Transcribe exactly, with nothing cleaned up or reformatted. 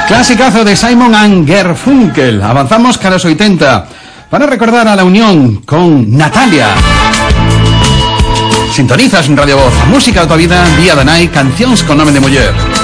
Clasicazo de Simon and Garfunkel. Avanzamos cara a los oitenta para recordar a la unión con Natalia. Sintonizas en Radio Voz, música de tua vida, día de nai, cancións con nome de muller.